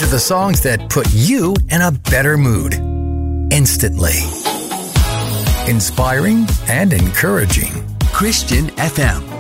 are the songs that put you in a better mood instantly. Inspiring and encouraging. Christian FM.